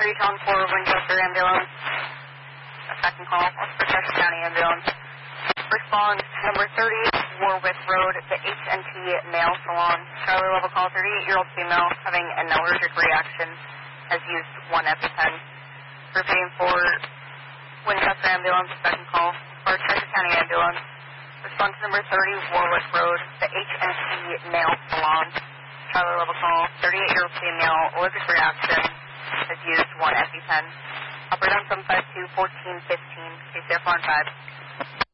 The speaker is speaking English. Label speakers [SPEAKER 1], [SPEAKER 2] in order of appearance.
[SPEAKER 1] Town 4, Winchester Ambulance. A second call, Chester County Ambulance. Response number 30, Warwick Road, the H&T Nail Salon. Charlie level call, 38-year-old female having an allergic reaction, has used 1 EpiPen. Repeating for Winchester Ambulance, second call, or Chester County Ambulance. Response number 30, Warwick Road, the H&T Nail Salon. Charlie level call, 38-year-old female, allergic reaction, has used 1 EpiPen. Operator on 752-1415, KCF 5.